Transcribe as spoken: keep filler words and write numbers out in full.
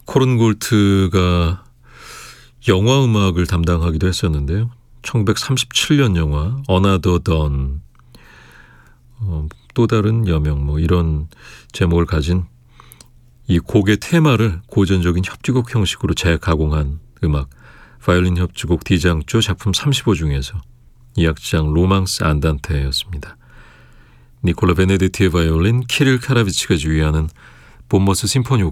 코른 골트가 영화 음악을 담당하기도 했었는데요. 천구백삼십칠 년 영화 Another Dawn, 어, 또 다른 여명, 뭐 이런 제목을 가진 이 곡의 테마를 고전적인 협주곡 형식으로 재가공한 음악, 바이올린 협주곡 디장조 작품 삼십오 중에서 이 악장 로망스 안단테였습니다. 니콜라 베네디티의 바이올린, 키릴 카라비치가 지휘하는 본머스 심포니